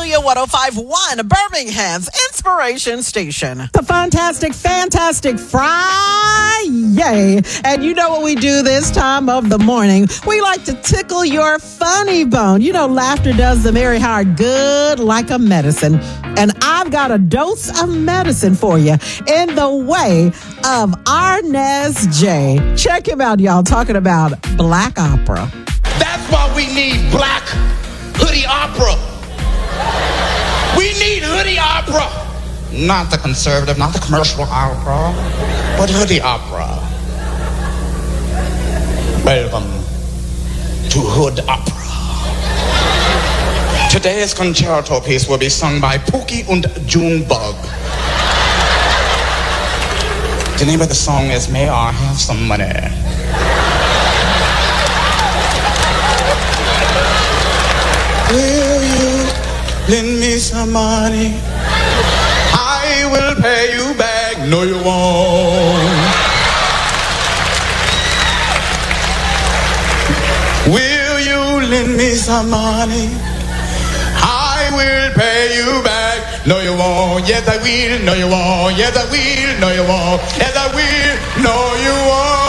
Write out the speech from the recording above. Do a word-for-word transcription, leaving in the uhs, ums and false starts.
Radio one oh five point one, Birmingham's Inspiration Station. The fantastic, fantastic Friday. And you know what we do this time of the morning? We like to tickle your funny bone. You know, laughter does the very heart good like a medicine. And I've got a dose of medicine for you in the way of Arnez J. Check him out, y'all, talking about black opera. That's why we need black hoodie opera. We need hoodie opera. Not the conservative, not the commercial opera, but hoodie opera. Welcome to Hood Opera. Today's concerto piece will be sung by Pookie und Junebug. The name of the song is May I Have Some Money. Will you lend me some money? I will pay you back. No, you won't. Will you lend me some money? I will pay you back. No, you won't. Yes, I will. No, you won't. Yes, I will. No, you won't. Yes, I will. No, you won't.